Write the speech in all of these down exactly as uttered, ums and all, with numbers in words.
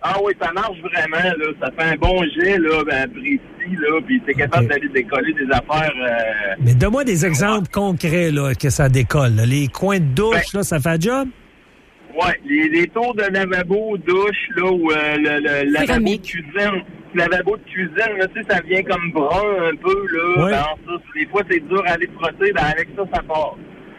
Ah oui, ça marche vraiment, là. Ça fait un bon jet, là, ben, précis, là, puis t'es capable okay. d'aller décoller des affaires... Euh... Mais donne-moi des exemples concrets, là, que ça décolle. Là. Les coins de douche, ben, là, ça fait un job? Oui, les, les tours de lavabo, douche, là, ou euh, le, le lavabo de cuisine... lavabo de cuisine, là, tu sais, ça vient comme brun un peu, là. Ouais. Ben, ça, des fois, c'est dur à aller frotter, ben, avec ça, ça part.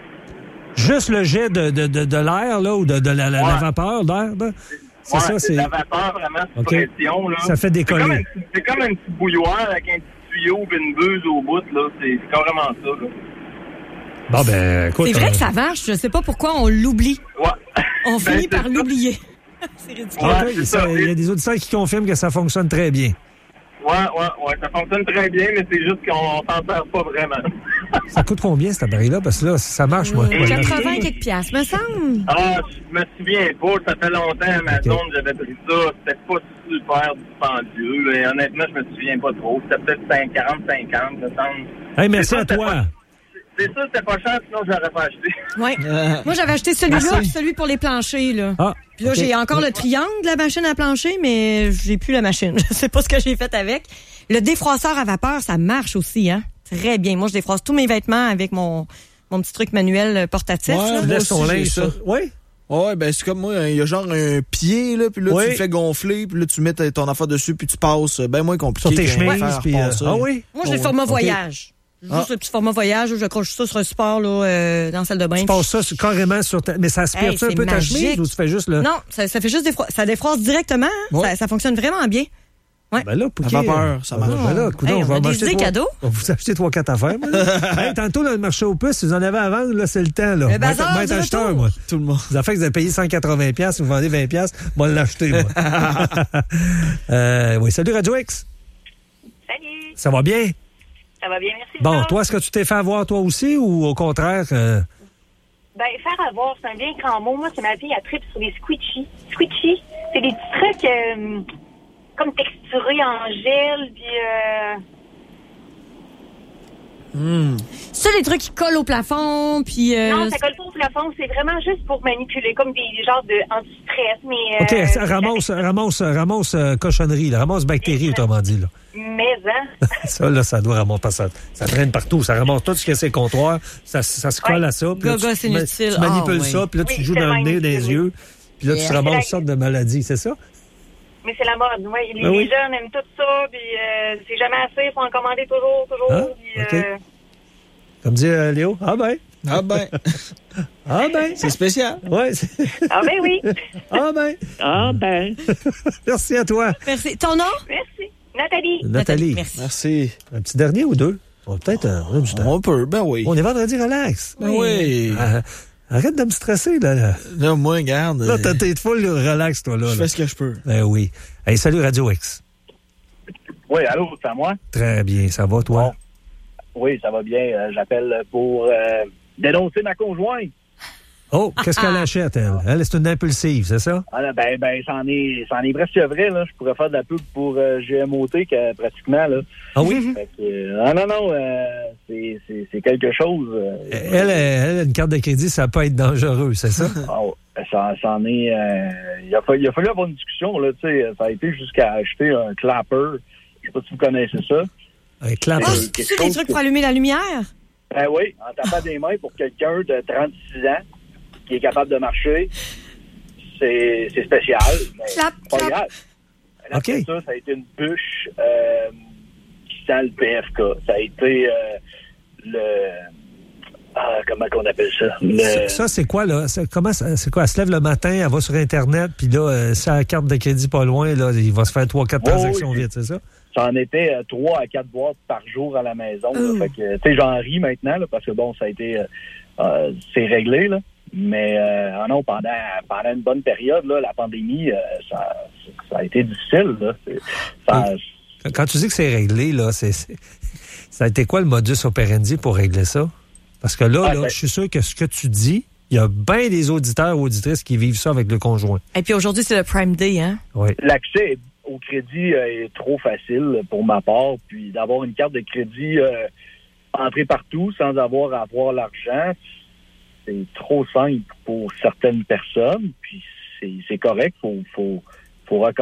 Juste le jet de, de, de, de l'air, là, ou de, de la, la, ouais. la vapeur d'air, là? C'est ouais, ça, c'est... c'est la vapeur, vraiment, sous okay. pression, là. Ça fait décoller. C'est comme, un, c'est comme un petit bouilloire avec un petit tuyau et une buse au bout, là. C'est, c'est carrément ça, là. Bon, ben, écoute... C'est vrai euh... que ça marche. Je sais pas pourquoi on l'oublie. Ouais. On ben, finit par ça. l'oublier. C'est ridicule. Ouais, c'est ça, il y a des auditeurs qui confirment que ça fonctionne très bien. Ouais, ouais, ouais, ça fonctionne très bien, mais c'est juste qu'on s'en sert pas vraiment. Ça coûte combien, cet appareil-là? Parce que là, ça marche, moi. Mmh, quatre-vingts quelques piastres, me semble. Ah, je me souviens pas. Ça fait longtemps, Amazon, okay. j'avais pris ça. C'était pas super dispendieux. Là. Et honnêtement, je me souviens pas trop. C'était peut-être quarante cinquante, me semble. Hey, merci ça, à toi. Pas... C'est ça, c'était pas cher, sinon j'aurais pas acheté. Oui. Euh... Moi, j'avais acheté celui-là et celui pour les planchers, là. Ah. Puis là, okay. j'ai encore le triangle de la machine à plancher, mais j'ai plus la machine. Je sais pas ce que j'ai fait avec. Le défroisseur à vapeur, ça marche aussi, hein. Très bien. Moi, je défroisse tous mes vêtements avec mon, mon petit truc manuel portatif. Ouais, tu laisses ton linge, ça. Oui? Ouais, ben c'est comme moi, il y a genre un pied, là, puis là, oui. tu le fais gonfler, puis là, tu mets ton affaire dessus, puis tu passes. Ben moins compliqué. Sur tes chemises, puis... Euh... Ah oui? Moi, j'ai oh, le format okay. voyage. Juste ah. le petit format voyage où j'accroche ça sur un support là, euh, dans la salle de bain. Tu passes ça sur, carrément sur ta... Mais ça aspire-tu hey, un peu magique. Ta chemise ou tu fais juste le... Non, ça, ça fait juste défro... ça défroisse directement. Hein? Ouais. Ça, ça fonctionne vraiment bien. Ouais. Ben là, pour la vapeur, ça marche. Ben là, coudonc, hey, on, on va a des m'acheter idées trois... cadeaux. On va vous acheter trois, quatre affaires. Hey, tantôt, dans le marché aux puces, si vous en avez à vendre, là, c'est le temps. Là. Le bazar moi, être acheteur, moi. Tout le monde. Vous avez fait que vous avez payé cent quatre-vingts dollars, vous vendez vingt dollars, moi, l'acheter, moi. euh, oui, salut, Radio X. Salut. Ça va bien? Ça va bien, merci. Bon, ça. toi, est-ce que tu t'es fait avoir toi aussi ou au contraire? Euh... Ben, faire avoir, c'est un bien grand mot. Moi, c'est ma fille, elle tripe sur les squishy. Squishy, c'est des petits trucs euh, comme texturés en gel, puis... Euh... Mmh. C'est des trucs qui collent au plafond, puis... Euh... Non, ça colle pas au plafond, c'est vraiment juste pour manipuler, comme des, des genres de anti-stress, mais... OK, euh, ça ramasse, ramasse, ramasse euh, cochonnerie, là, ramasse bactéries, autrement dit, là. Mais, hein? Ça, là, ça doit ramasser, ça, ça traîne partout, ça ramasse tout ce que c'est comptoir, ça, ça se colle ouais. à ça, puis là, Gaga, tu, tu, tu manipules oh, ça, oui. puis là, tu oui, joues dans le nez, dans les yeux, puis là, yeah. tu te ramasses une sorte de maladie, c'est ça? Mais c'est la mode, oui. Les, ah oui. les jeunes aiment tout ça, puis euh, c'est jamais assez, il faut en commander toujours, toujours. Ah, puis, OK. Euh... Comme dit euh, Léo, ah ben. Ah ben. Ah ben. C'est spécial. Ouais. C'est... Ah ben oui. Ah ben. Ah ben. Merci à toi. Merci. Ton nom? Merci. Nathalie. Nathalie. Merci. Merci. Un petit dernier ou deux? On peut-être un, on a du temps. On peut, ben oui. On est vendredi relax. Ben oui. oui. Ah, arrête de me stresser, là. Là, là moi, regarde. Là, t'as t'es full relax, toi, là. Je là. fais ce que je peux. Ben oui. Hey, salut, Radio X. Oui, allô, c'est à moi? Très bien. Ça va, toi? Bon. Oui, ça va bien. Euh, j'appelle pour euh, dénoncer ma conjointe. Oh, qu'est-ce qu'elle achète, elle? Elle, c'est une impulsive, c'est ça? Ah, ben, ben, c'en est, c'en est presque vrai, là. Je pourrais faire de la pub pour euh, G M O T, que, pratiquement, là. Ah oui? Fait que, euh, ah non, non, euh, c'est, c'est, c'est quelque chose. Euh, elle, elle, elle, une carte de crédit, ça peut être dangereux, c'est ça? Ah, ça, ça en est... Euh, il, a fallu, il a fallu avoir une discussion, là, tu sais. Ça a été jusqu'à acheter un clapper. Je sais pas si vous connaissez ça. Un clapper? Ah, c'est-tu des trucs pour allumer la lumière? Ben oui, en tapant des mains pour quelqu'un de trente-six ans qui est capable de marcher, c'est, c'est spécial. Mais clap, pas clap. grave. Après OK. ça, ça a été une bûche euh, qui sent le P F K. Ça a été euh, le... Ah, comment qu'on appelle ça? Le... Ça, c'est quoi, là? C'est, comment, c'est quoi? Elle se lève le matin, elle va sur Internet, puis là, euh, si elle a la carte de crédit pas loin, là, il va se faire trois, quatre oh, transactions oui, vite, c'est ça? Ça en était trois à quatre boîtes par jour à la maison. Mmh. Fait que, tu sais, j'en ris maintenant, là, parce que bon, ça a été... Euh, euh, c'est réglé, là. Mais euh, ah non, pendant, pendant une bonne période, là, la pandémie, euh, ça, ça a été difficile. Là. Ça, quand, quand tu dis que c'est réglé, là, c'est, c'est, ça a été quoi le modus operandi pour régler ça? Parce que là, ah, là ben, je suis sûr que ce que tu dis, il y a bien des auditeurs ou auditrices qui vivent ça avec le conjoint. Et puis aujourd'hui, c'est le Prime Day, hein? Oui. L'accès au crédit euh, est trop facile pour ma part. Puis d'avoir une carte de crédit euh, entrée partout sans avoir à avoir l'argent, c'est trop simple pour certaines personnes, puis c'est, c'est correct, faut, faut, faut reconnaître